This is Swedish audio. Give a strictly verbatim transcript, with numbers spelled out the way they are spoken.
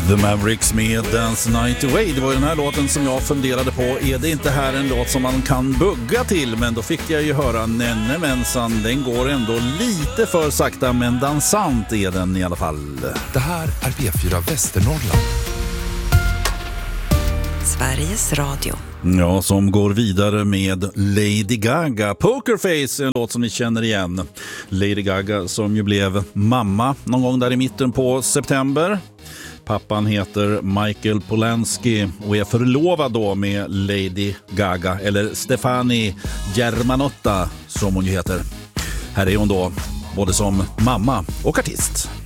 The Mavericks med Dance Night Away. Det var ju den här låten som jag funderade på. Är det inte här en låt som man kan bugga till? Men då fick jag ju höra nenne mensan. Den går ändå lite för sakta, men dansant är den i alla fall. Det här är P fyra Västernorrland. Sveriges Radio. Ja, som går vidare med Lady Gaga. Pokerface, en låt som ni känner igen. Lady Gaga som ju blev mamma någon gång där i mitten på september. Pappan heter Michael Polanski och är förlovad då med Lady Gaga, eller Stefani Germanotta som hon ju heter. Här är hon då både som mamma och artist.